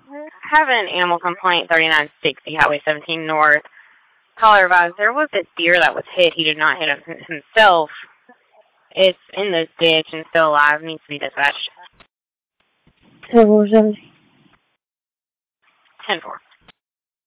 Have an animal complaint, 3960 Highway 17 North. Caller advised there was a deer that was hit. He did not hit himself. It's in the ditch and still alive. Needs to be dispatched. 10-4. 10-4.